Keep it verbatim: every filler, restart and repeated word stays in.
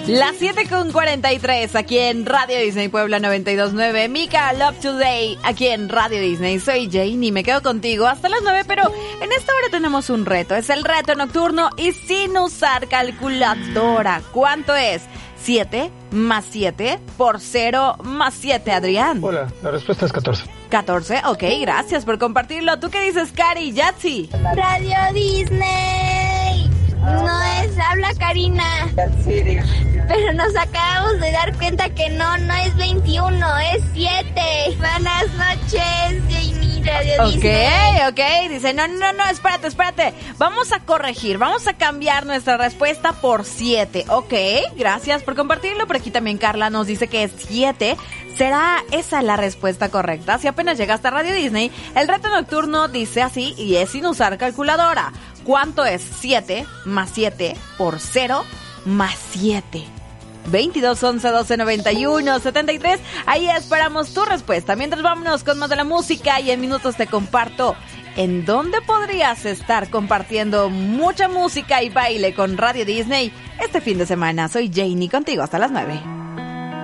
Las siete con cuarenta y tres aquí en Radio Disney Puebla noventa y dos punto nueve. Mika, Love Today aquí en Radio Disney. Soy Jane y me quedo contigo hasta las nueve, pero en esta hora tenemos un reto. Es el reto nocturno y sin usar calculadora. ¿Cuánto es? siete más siete por cero más siete, Adrián. Hola, la respuesta es catorce. catorce, ok, gracias por compartirlo. ¿Tú qué dices, Cari? Yatsi. Radio Disney. No es, habla Karina. Pero nos acabamos de dar cuenta que no, no es veintiuno, es siete. Buenas noches, Jamie, Radio Disney. Ok, ok, dice, no, no, no, espérate, espérate. Vamos a corregir, vamos a cambiar nuestra respuesta por siete. Ok, gracias por compartirlo. Por aquí también Carla nos dice que es siete. ¿Será esa la respuesta correcta? Si apenas llegaste a Radio Disney, el reto nocturno dice así y es sin usar calculadora. ¿Cuánto es siete más siete por cero más siete? veintidós, once, doce, noventa y uno, setenta y tres. Ahí esperamos tu respuesta. Mientras vámonos con más de la música y en minutos te comparto en dónde podrías estar compartiendo mucha música y baile con Radio Disney este fin de semana. Soy Janie contigo hasta las nueve.